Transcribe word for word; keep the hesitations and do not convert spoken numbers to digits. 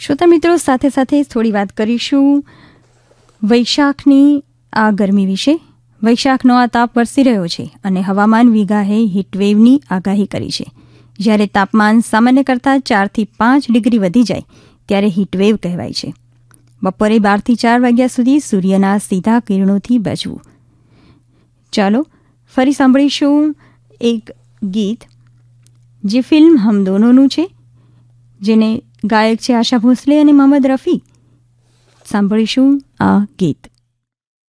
શ્રોતા મિત્રો, સાથે સાથે થોડી વાત કરીશું વૈશાખની આ ગરમી વિશે. વૈશાખનો આ તાપ વરસી રહ્યો છે અને હવામાન વિભાગે હીટવેવની આગાહી કરી છે. જ્યારે તાપમાન સામાન્ય કરતાં ચારથી પાંચ ડિગ્રી વધી જાય ત્યારે હીટવેવ કહેવાય છે. બપોરે બારથી ચાર વાગ્યા સુધી સૂર્યના સીધા કિરણોથી બચવું. ચાલો ફરી સાંભળીશું એક ગીત જે ફિલ્મ હમ દોનોનું છે, જેને ગાયક છે આશા ભોસલે અને મોહમ્મદ રફી. સાંભળીશું આ ગીત.